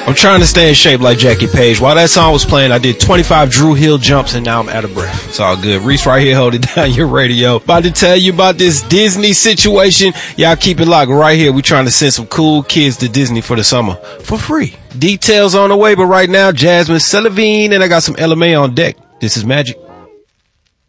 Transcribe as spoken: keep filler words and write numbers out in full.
I'm trying to stay in shape like Jackie Page. While that song was playing, I did twenty-five Drew Hill jumps, and now I'm out of breath. It's all good. Reese right here, hold it down your radio. About to tell you about this Disney situation. Y'all keep it locked right here. We trying to send some cool kids to Disney for the summer for free. Details on the way, but right now, Jasmine Sullivan, and I got some L M A on deck. This is Magic.